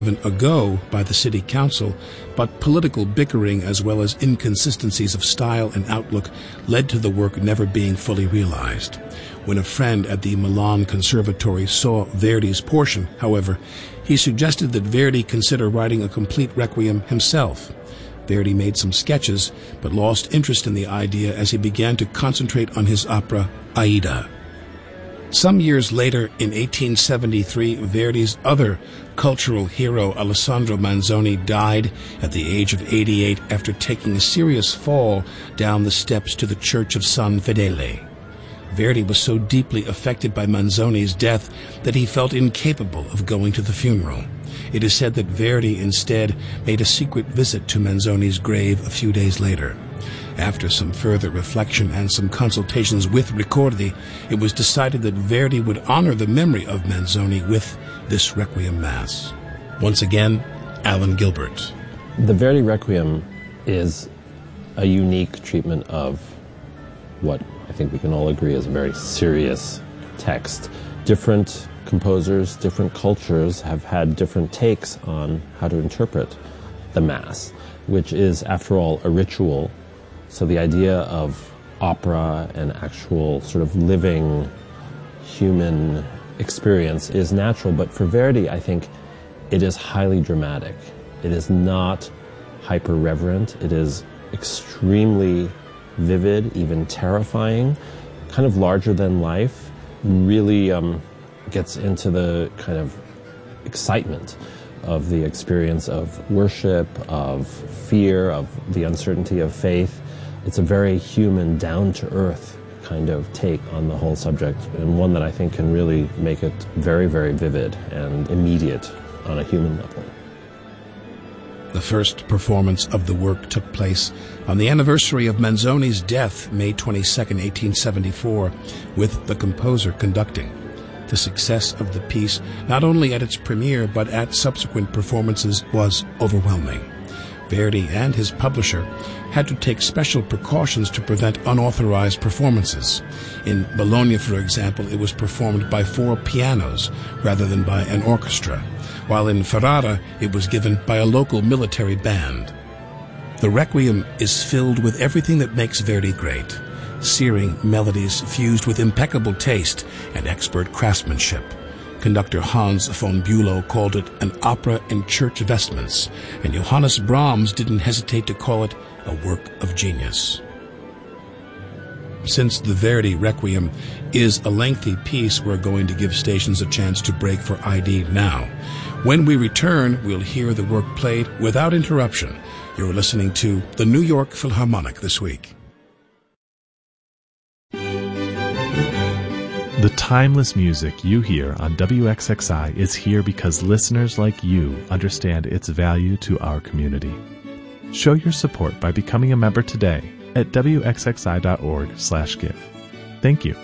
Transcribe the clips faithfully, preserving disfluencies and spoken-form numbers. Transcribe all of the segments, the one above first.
a go by the city council, but political bickering as well as inconsistencies of style and outlook led to the work never being fully realized. When a friend at the Milan Conservatory saw Verdi's portion, however, he suggested that Verdi consider writing a complete requiem himself. Verdi made some sketches, but lost interest in the idea as he began to concentrate on his opera Aida. Some years later, in eighteen seventy-three, Verdi's other cultural hero, Alessandro Manzoni, died at the age of eighty-eight after taking a serious fall down the steps to the church of San Fedele. Verdi was so deeply affected by Manzoni's death that he felt incapable of going to the funeral. It is said that Verdi instead made a secret visit to Manzoni's grave a few days later. After some further reflection and some consultations with Ricordi, it was decided that Verdi would honor the memory of Manzoni with this Requiem Mass. Once again, Alan Gilbert. The Verdi Requiem is a unique treatment of what I think we can all agree is a very serious text. Different composers, different cultures have had different takes on how to interpret the Mass, which is, after all, a ritual. So the idea of opera and actual sort of living human experience is natural, but for Verdi, I think it is highly dramatic. It is not hyper-reverent. It is extremely vivid, even terrifying, kind of larger than life, really um, gets into the kind of excitement of the experience of worship, of fear, of the uncertainty of faith. It's a very human, down-to-earth kind of take on the whole subject, and one that I think can really make it very, very vivid and immediate on a human level. The first performance of the work took place on the anniversary of Manzoni's death, May twenty-second, eighteen seventy-four, with the composer conducting. The success of the piece, not only at its premiere but at subsequent performances, was overwhelming. Verdi and his publisher had to take special precautions to prevent unauthorized performances. In Bologna, for example, it was performed by four pianos rather than by an orchestra, while in Ferrara it was given by a local military band. The Requiem is filled with everything that makes Verdi great: searing melodies fused with impeccable taste and expert craftsmanship. Conductor Hans von Bülow called it an opera in church vestments, and Johannes Brahms didn't hesitate to call it a work of genius. Since the Verdi Requiem is a lengthy piece, we're going to give stations a chance to break for I D now. When we return, we'll hear the work played without interruption. You're listening to the New York Philharmonic this week. The timeless music you hear on W X X I is here because listeners like you understand its value to our community. Show your support by becoming a member today at W X X I dot org slash give. Thank you.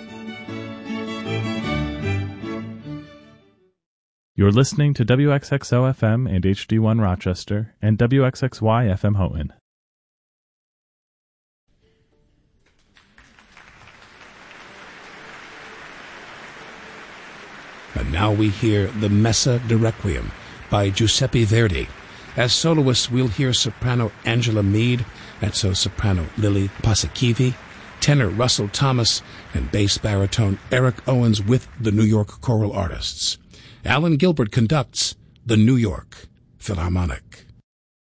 You're listening to W X X O F M and H D one Rochester and W X X Y F M Houghton. And now we hear the Messa de Requiem by Giuseppe Verdi. As soloists, we'll hear soprano Angela Mead, mezzo-soprano Lily Pasakivi, tenor Russell Thomas, and bass baritone Eric Owens with the New York Choral Artists. Alan Gilbert conducts the New York Philharmonic.